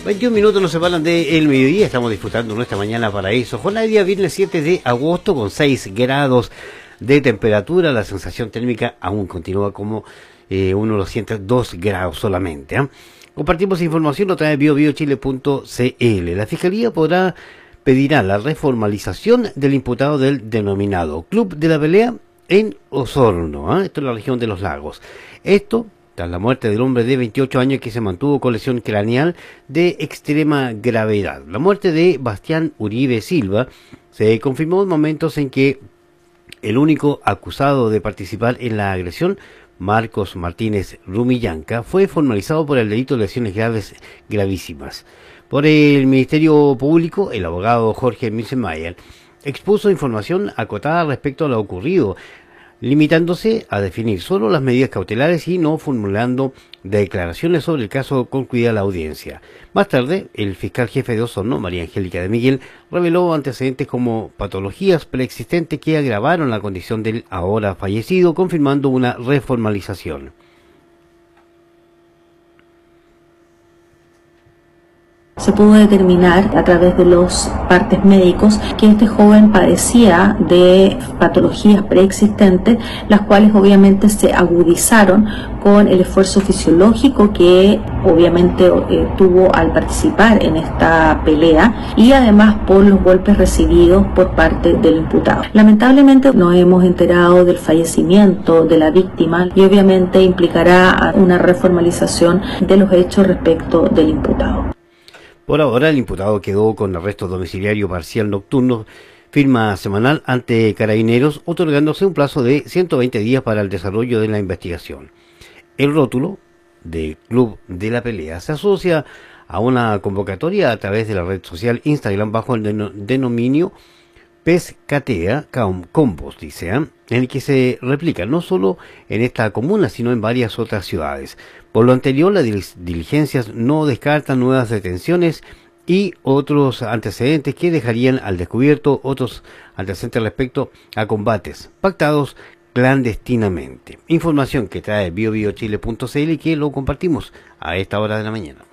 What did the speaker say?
21 minutos nos separan del mediodía, estamos disfrutando nuestra mañana paraíso. Jornada de día viernes 7 de agosto con 6 grados de temperatura. La sensación térmica aún continúa como uno lo siente 2 grados solamente. Compartimos información a través de biobiochile.cl. La Fiscalía pedirá la reformalización del imputado del denominado Club de la Pelea en Osorno. Esto es la región de los Lagos. Esto tras la muerte del hombre de 28 años que se mantuvo con lesión craneal de extrema gravedad. La muerte de Bastián Uribe Silva se confirmó en momentos en que el único acusado de participar en la agresión, Marcos Martínez Rumillanca, fue formalizado por el delito de lesiones gravísimas. Por el Ministerio Público, el abogado Jorge Mitzenmayer expuso información acotada respecto a lo ocurrido, limitándose a definir solo las medidas cautelares y no formulando declaraciones sobre el caso concluida la audiencia. Más tarde, el fiscal jefe de Osorno, María Angélica de Miguel, reveló antecedentes como patologías preexistentes que agravaron la condición del ahora fallecido, confirmando una reformalización. Se pudo determinar a través de los partes médicos que este joven padecía de patologías preexistentes, las cuales obviamente se agudizaron con el esfuerzo fisiológico que obviamente tuvo al participar en esta pelea y además por los golpes recibidos por parte del imputado. Lamentablemente nos hemos enterado del fallecimiento de la víctima y obviamente implicará una reformalización de los hechos respecto del imputado. Por ahora, el imputado quedó con arresto domiciliario parcial nocturno, firma semanal ante Carabineros, otorgándose un plazo de 120 días para el desarrollo de la investigación. El rótulo de Club de la Pelea se asocia a una convocatoria a través de la red social Instagram bajo el denominio Pescatea Combos, dice, en el que se replica no solo en esta comuna, sino en varias otras ciudades. Por lo anterior, las diligencias no descartan nuevas detenciones y otros antecedentes que dejarían al descubierto otros antecedentes respecto a combates pactados clandestinamente. Información que trae biobiochile.cl y que lo compartimos a esta hora de la mañana.